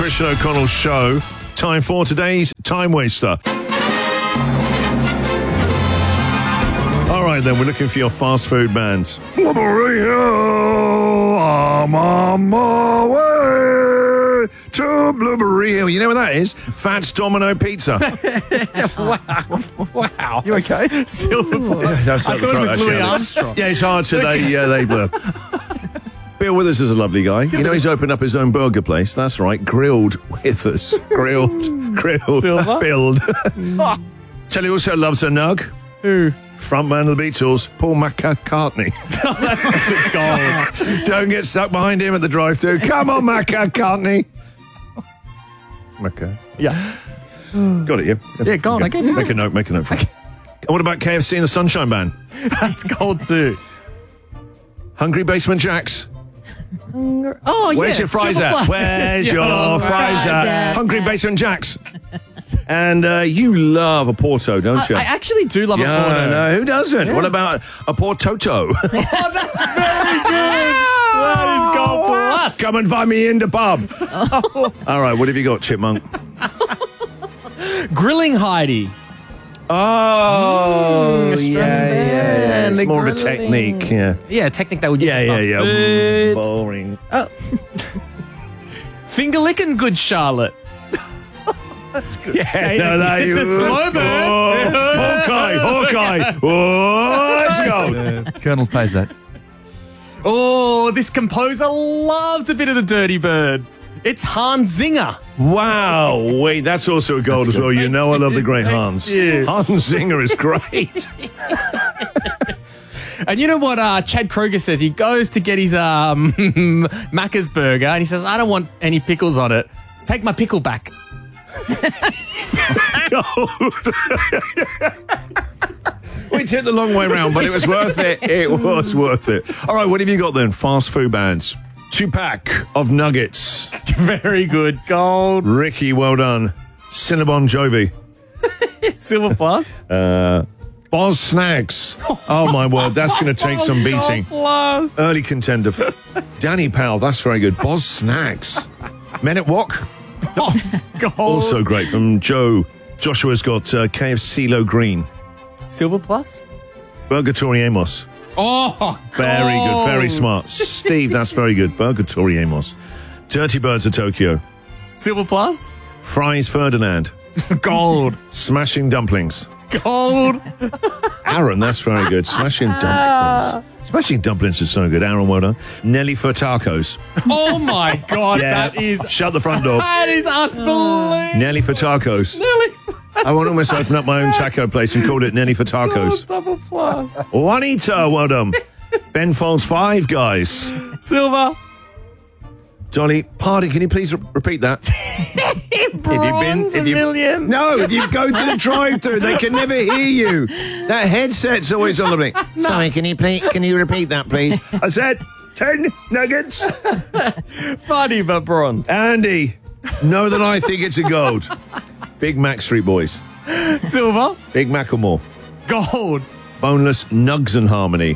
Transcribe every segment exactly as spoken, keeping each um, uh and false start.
Christian O'Connell Show. Time for today's Time Waster. All right, then, we're looking for your fast food bands. Blubbery Hill, I'm on my way to Blubbery Hill. You know what that is? Fats Domino Pizza. Wow. Wow. You okay? Silver Plus. Yeah, I thought it was Louis Armstrong. Yeah, it's hard to, they, uh, they blur. Bill Withers is a lovely guy. You know, he's opened up his own burger place. That's right, Grilled Withers. Grilled, grilled, Silver? build. Tell you also loves a nug. Who? Frontman of the Beatles, Paul McCartney. Gold. Don't get stuck behind him at the drive-thru. Come on, McCartney. Okay. Yeah. Got it, yeah? Yeah, go on, I get it. Make a note, make a note for it. And what about K F C and the Sunshine Band? That's gold too. Hungry Basement Jacks. Oh, yeah. Where's your fries Silver at? Plus. Where's Yeah. your fries at? at? Hungry Basement Jacks. And uh, you love a Porto, don't you? I, I actually do love yeah, a porno. no, who doesn't? Yeah. What about a Portoto? Oh, that's very good. That is gold plus. Come and find me in the pub. All right, what have you got, Chipmunk? Grilling Heidi. Oh, Mm, yeah, yeah, yeah. It's the more of a grilling. technique, yeah. Yeah, technique that would use Yeah, for yeah, fast yeah. food. Boring. Oh. Finger licking good Charlotte. Yeah, no, that It's a slow burn. Oh, Hawkeye, Hawkeye. Oh, let's go. Uh, Colonel pays that. Oh, this composer loves a bit of the dirty bird. It's Hans Zinger. Wow, wait, that's also a gold as well. You know I love the great Hans. you. Hans Zinger is great. And you know what uh, Chad Kroger says? He goes to get his um, Macca's burger and he says, I don't want any pickles on it. Take my pickle back. We took the long way round, but it was worth it. It was worth it. All right, what have you got then? Fast food bands. Two pack of nuggets. Very good. Gold. Ricky, well done. Cinnabon Jovi. Silver Plus. Uh, Boz Snacks. Oh, my word, that's going to take some beating. Gold Plus. Early contender. Danny Powell, that's very good. Boz Snacks. Men at Wok. Gold. Also great from Joe. Joshua's got uh, K F C Low Green. Silver Plus. Burgatory Amos. Oh, Very good, gold. very smart. Steve, that's very good. Burgatory Amos. Dirty Birds of Tokyo. Silver Plus. Fries Ferdinand. Gold. Smashing Dumplings. Gold. Aaron, that's very good. Smashing Dumplings. Smashing Dumplings is so good. Aaron, well done. Nelly for Tacos. Oh my God, Yeah. that is Shut the front door. that is unbelievable. Nelly for Tacos. Nelly. I want to almost open up my own taco place and call it Nelly for Tacos. Double plus. Juanita, well done. Ben Folds Five Guys. Silver. Dolly, pardon, can you please re- repeat that? Bronze a million. No, if you go to the drive-thru, they can never hear you. That headset's always on the blink. Sorry, can you please, can you repeat that, please? I said ten nuggets. Funny but bronze. Andy, know that I think it's a gold. Big Mac Street Boys. Silver. Big Macklemore. Gold. Boneless Nugs and Harmony.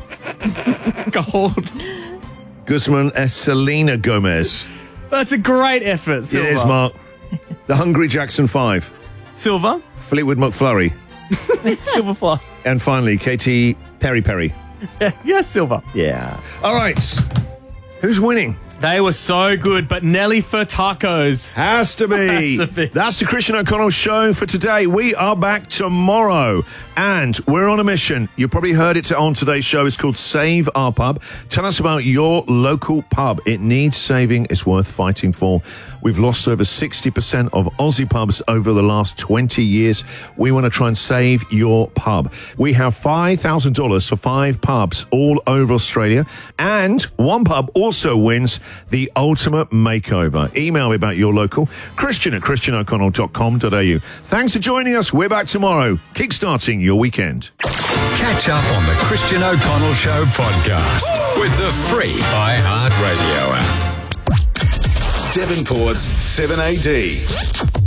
Gold. Guzman and Selena Gomez. That's a great effort. Silver. It is, Mark. The Hungry Jackson Five. Silver. Fleetwood McFlurry. Silver plus. And finally, Katy Perry Perry. Yeah, silver. Yeah. All right. Who's winning? They were so good, but Nelly for tacos. Has to be. Has to be. That's the Christian O'Connell Show for today. We are back tomorrow, and we're on a mission. You probably heard it on today's show. It's called Save Our Pub. Tell us about your local pub. It needs saving. It's worth fighting for. We've lost over sixty percent of Aussie pubs over the last twenty years. We want to try and save your pub. We have five thousand dollars for five pubs all over Australia, and one pub also wins the ultimate makeover. Email me about your local. Christian at christian o'connell dot com dot a u. Thanks for joining us. We're back tomorrow, kickstarting your weekend. Catch up on the Christian O'Connell Show podcast with the free iHeartRadio app. Devonport's seven A D.